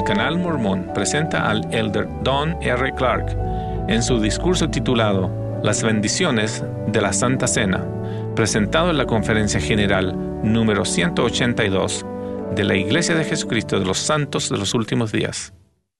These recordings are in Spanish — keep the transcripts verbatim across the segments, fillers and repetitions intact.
el Canal Mormón presenta al elder Don R. Clark en su discurso titulado Las bendiciones de la Santa Cena, presentado en la Conferencia General número ciento ochenta y dos de la Iglesia de Jesucristo de los Santos de los Últimos Días.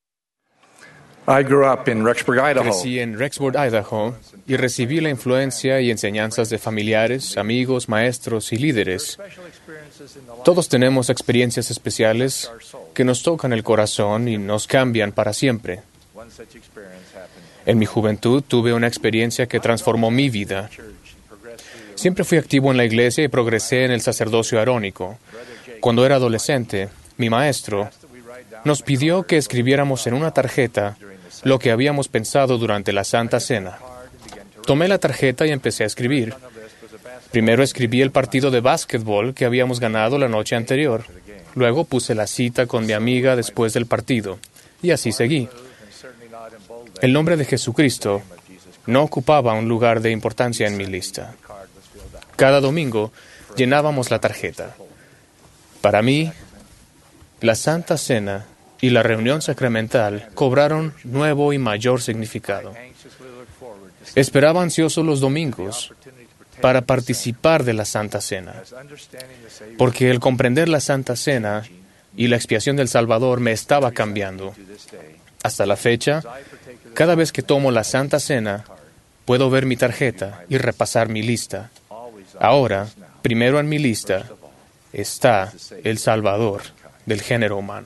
I grew up in Rexburg, Idaho. Crecí en Rexburg, Idaho, y recibí la influencia y enseñanzas de familiares, amigos, maestros y líderes. Todos tenemos experiencias especiales que nos tocan el corazón y nos cambian para siempre. En mi juventud tuve una experiencia que transformó mi vida. Siempre fui activo en la iglesia y progresé en el sacerdocio arónico. Cuando era adolescente, mi maestro nos pidió que escribiéramos en una tarjeta lo que habíamos pensado durante la Santa Cena. Tomé la tarjeta y empecé a escribir. Primero escribí el partido de básquetbol que habíamos ganado la noche anterior. Luego puse la cita con mi amiga después del partido. Y así seguí. El nombre de Jesucristo no ocupaba un lugar de importancia en mi lista. Cada domingo llenábamos la tarjeta. Para mí, la Santa Cena y la reunión sacramental cobraron nuevo y mayor significado. Esperaba ansioso los domingos para participar de la Santa Cena, porque el comprender la Santa Cena y la expiación del Salvador me estaba cambiando. Hasta la fecha, cada vez que tomo la Santa Cena, puedo ver mi tarjeta y repasar mi lista. Ahora, primero en mi lista, está el Salvador del género humano.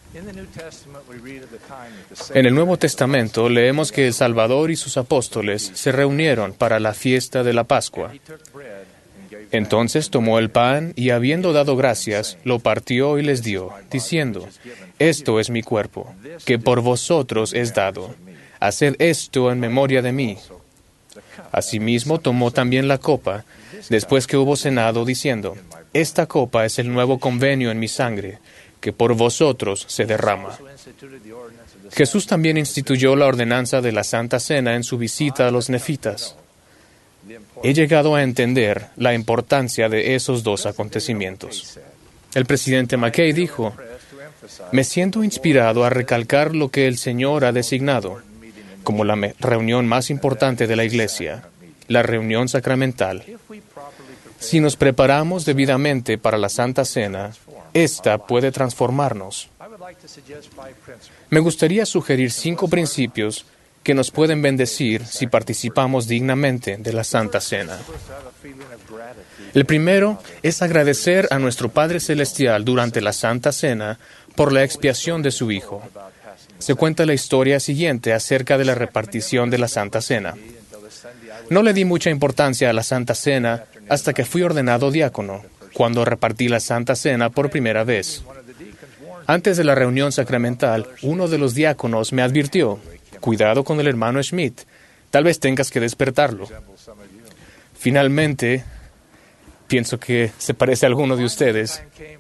En el Nuevo Testamento leemos que el Salvador y sus apóstoles se reunieron para la fiesta de la Pascua. Entonces tomó el pan y, habiendo dado gracias, lo partió y les dio, diciendo: Esto es mi cuerpo, que por vosotros es dado. Haced esto en memoria de mí. Asimismo tomó también la copa, después que hubo cenado, diciendo: Esta copa es el nuevo convenio en mi sangre, que por vosotros se derrama. Jesús también instituyó la ordenanza de la Santa Cena en su visita a los nefitas. He llegado a entender la importancia de esos dos acontecimientos. El presidente McKay dijo: Me siento inspirado a recalcar lo que el Señor ha designado como la me- reunión más importante de la Iglesia, la reunión sacramental. Si nos preparamos debidamente para la Santa Cena, esta puede transformarnos. Me gustaría sugerir cinco principios que nos pueden bendecir si participamos dignamente de la Santa Cena. El primero es agradecer a nuestro Padre Celestial durante la Santa Cena por la expiación de su Hijo. Se cuenta la historia siguiente acerca de la repartición de la Santa Cena. No le di mucha importancia a la Santa Cena hasta que fui ordenado diácono, cuando repartí la Santa Cena por primera vez. Antes de la reunión sacramental, uno de los diáconos me advirtió: cuidado con el hermano Schmidt, tal vez tengas que despertarlo. Finalmente, pienso que se parece a alguno de ustedes.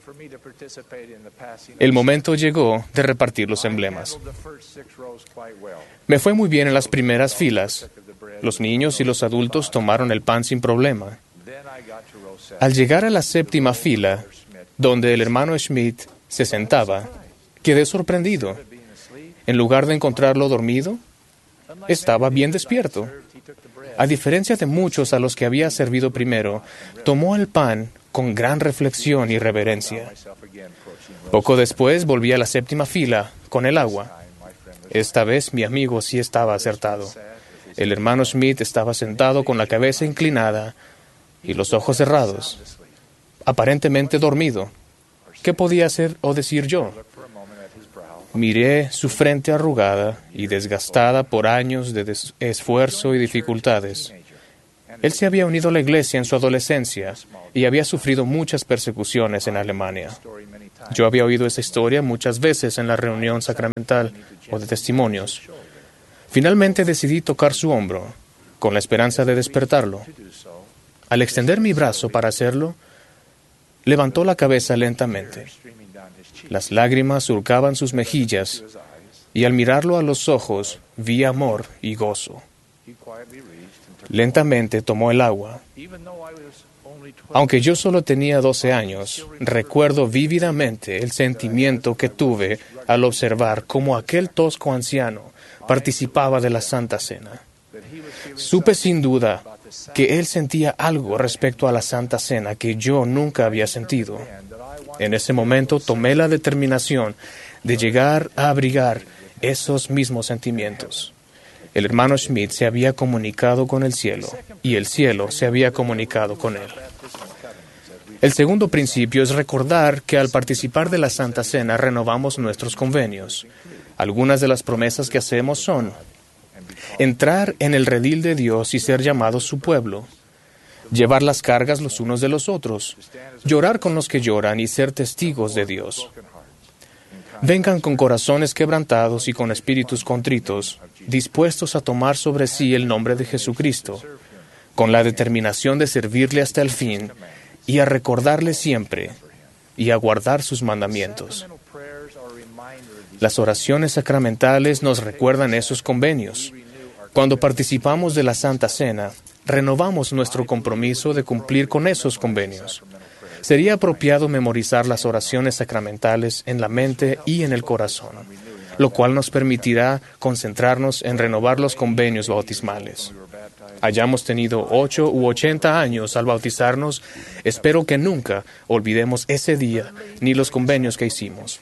El momento llegó de repartir los emblemas. Me fue muy bien en las primeras filas. Los niños y los adultos tomaron el pan sin problema. Al llegar a la séptima fila, donde el hermano Schmidt se sentaba, quedé sorprendido. En lugar de encontrarlo dormido, estaba bien despierto. A diferencia de muchos a los que había servido primero, tomó el pan con gran reflexión y reverencia. Poco después volví a la séptima fila con el agua. Esta vez mi amigo sí estaba acertado. El hermano Schmidt estaba sentado con la cabeza inclinada y los ojos cerrados, aparentemente dormido. ¿Qué podía hacer o decir yo? Miré su frente arrugada y desgastada por años de des- esfuerzo y dificultades. Él se había unido a la iglesia en su adolescencia y había sufrido muchas persecuciones en Alemania. Yo había oído esa historia muchas veces en la reunión sacramental o de testimonios. Finalmente decidí tocar su hombro, con la esperanza de despertarlo. Al extender mi brazo para hacerlo, levantó la cabeza lentamente. Las lágrimas surcaban sus mejillas, y al mirarlo a los ojos, vi amor y gozo. Lentamente tomó el agua. Aunque yo solo tenía doce años, recuerdo vívidamente el sentimiento que tuve al observar cómo aquel tosco anciano participaba de la Santa Cena. Supe sin duda que él sentía algo respecto a la Santa Cena que yo nunca había sentido. En ese momento tomé la determinación de llegar a abrigar esos mismos sentimientos. El hermano Schmidt se había comunicado con el cielo y el cielo se había comunicado con él. El segundo principio es recordar que al participar de la Santa Cena renovamos nuestros convenios. Algunas de las promesas que hacemos son entrar en el redil de Dios y ser llamados su pueblo, llevar las cargas los unos de los otros, llorar con los que lloran y ser testigos de Dios. Vengan con corazones quebrantados y con espíritus contritos, dispuestos a tomar sobre sí el nombre de Jesucristo, con la determinación de servirle hasta el fin y a recordarle siempre y a guardar sus mandamientos. Las oraciones sacramentales nos recuerdan esos convenios. Cuando participamos de la Santa Cena, renovamos nuestro compromiso de cumplir con esos convenios. Sería apropiado memorizar las oraciones sacramentales en la mente y en el corazón, lo cual nos permitirá concentrarnos en renovar los convenios bautismales. Hayamos tenido ocho u ochenta años al bautizarnos, espero que nunca olvidemos ese día ni los convenios que hicimos.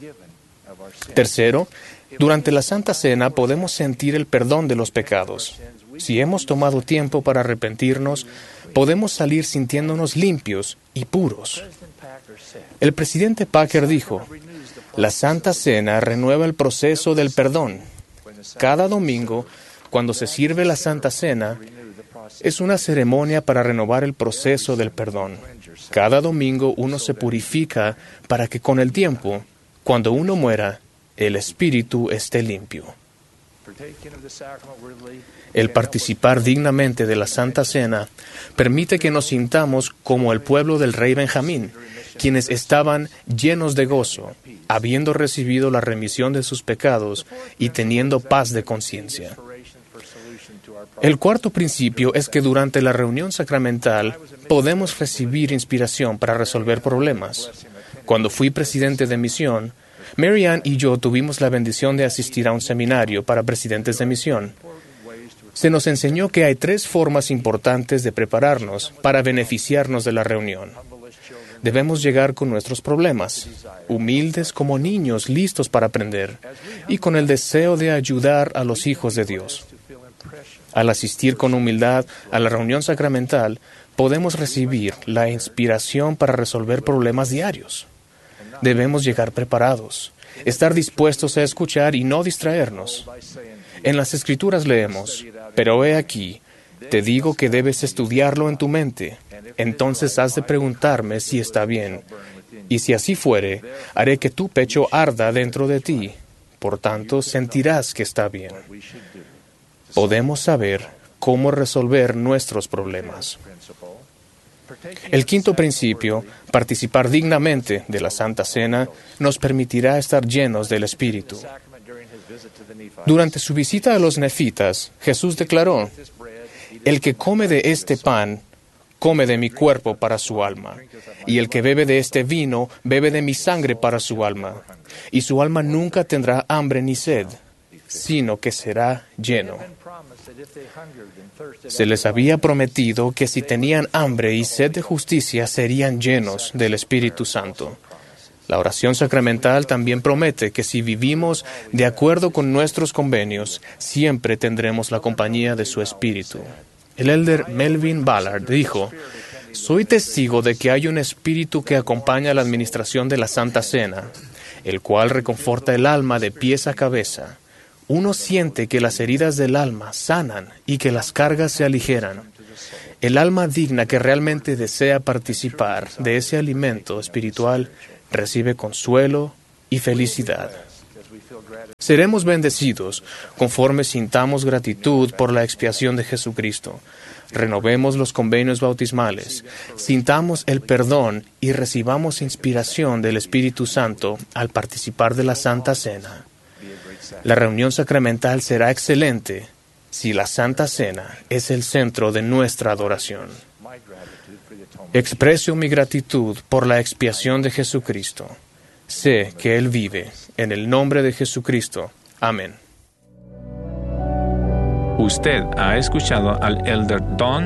Tercero, durante la Santa Cena podemos sentir el perdón de los pecados. Si hemos tomado tiempo para arrepentirnos, podemos salir sintiéndonos limpios y puros. El presidente Packer dijo, la Santa Cena renueva el proceso del perdón. Cada domingo, cuando se sirve la Santa Cena, es una ceremonia para renovar el proceso del perdón. Cada domingo uno se purifica para que con el tiempo, cuando uno muera, el espíritu esté limpio. El participar dignamente de la Santa Cena permite que nos sintamos como el pueblo del rey Benjamín, quienes estaban llenos de gozo, habiendo recibido la remisión de sus pecados y teniendo paz de conciencia. El cuarto principio es que durante la reunión sacramental podemos recibir inspiración para resolver problemas. Cuando fui presidente de misión, Mary Ann y yo tuvimos la bendición de asistir a un seminario para presidentes de misión. Se nos enseñó que hay tres formas importantes de prepararnos para beneficiarnos de la reunión. Debemos llegar con nuestros problemas, humildes como niños listos para aprender, y con el deseo de ayudar a los hijos de Dios. Al asistir con humildad a la reunión sacramental, podemos recibir la inspiración para resolver problemas diarios. Debemos llegar preparados, estar dispuestos a escuchar y no distraernos. En las Escrituras leemos, pero he aquí, te digo que debes estudiarlo en tu mente, entonces has de preguntarme si está bien, y si así fuere, haré que tu pecho arda dentro de ti, por tanto sentirás que está bien. Podemos saber cómo resolver nuestros problemas. El quinto principio, participar dignamente de la Santa Cena, nos permitirá estar llenos del Espíritu. Durante su visita a los nefitas, Jesús declaró, el que come de este pan, come de mi cuerpo para su alma, y el que bebe de este vino, bebe de mi sangre para su alma, y su alma nunca tendrá hambre ni sed, sino que será lleno. Se les había prometido que si tenían hambre y sed de justicia serían llenos del Espíritu Santo. La oración sacramental también promete que si vivimos de acuerdo con nuestros convenios, siempre tendremos la compañía de su Espíritu. El elder Melvin Ballard dijo, soy testigo de que hay un Espíritu que acompaña la administración de la Santa Cena, el cual reconforta el alma de pies a cabeza. Uno siente que las heridas del alma sanan y que las cargas se aligeran. El alma digna que realmente desea participar de ese alimento espiritual recibe consuelo y felicidad. Seremos bendecidos conforme sintamos gratitud por la expiación de Jesucristo. Renovemos los convenios bautismales, sintamos el perdón y recibamos inspiración del Espíritu Santo al participar de la Santa Cena. La reunión sacramental será excelente si la Santa Cena es el centro de nuestra adoración. Expreso mi gratitud por la expiación de Jesucristo. Sé que Él vive. En el nombre de Jesucristo. Amén. Usted ha escuchado al Elder Don